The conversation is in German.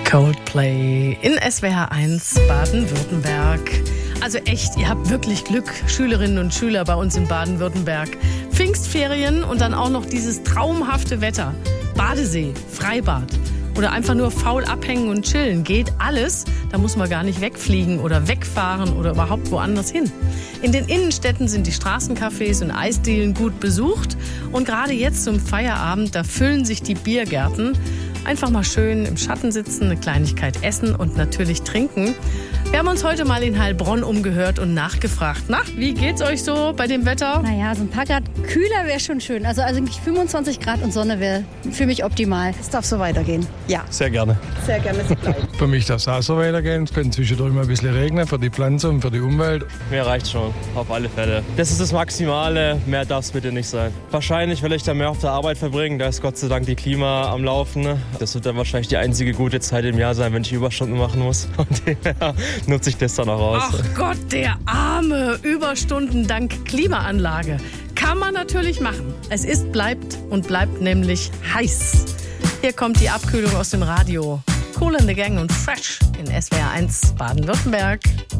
Coldplay in SWR 1 Baden-Württemberg. Also echt, ihr habt wirklich Glück, Schülerinnen und Schüler bei uns in Baden-Württemberg. Pfingstferien und dann auch noch dieses traumhafte Wetter. Badesee, Freibad oder einfach nur faul abhängen und chillen. Geht alles. Da muss man gar nicht wegfliegen oder wegfahren oder überhaupt woanders hin. In den Innenstädten sind die Straßencafés und Eisdielen gut besucht. Und gerade jetzt zum Feierabend, da füllen sich die Biergärten. Einfach mal schön im Schatten sitzen, eine Kleinigkeit essen und natürlich trinken. Wir haben uns heute mal in Heilbronn umgehört und nachgefragt. Na, wie geht's euch so bei dem Wetter? Naja, so ein paar Grad kühler wäre schon schön. Also 25 Grad und Sonne wäre für mich optimal. Es darf so weitergehen. Ja. Sehr gerne. Sehr gerne so bleiben. Für mich darf es auch so weitergehen. Es könnte zwischendurch mal ein bisschen regnen für die Pflanze und für die Umwelt. Mir reicht schon, auf alle Fälle. Das ist das Maximale, mehr darf es bitte nicht sein. Wahrscheinlich will ich dann mehr auf der Arbeit verbringen. Da ist Gott sei Dank die Klima am Laufen. Das wird dann wahrscheinlich die einzige gute Zeit im Jahr sein, wenn ich Überstunden machen muss. Und daher nutze ich das dann auch aus. Ach Gott, der arme Überstunden dank Klimaanlage. Kann man natürlich machen. Es ist, bleibt nämlich heiß. Hier kommt die Abkühlung aus dem Radio. Kool and the Gang und Fresh in SWR 1 Baden-Württemberg.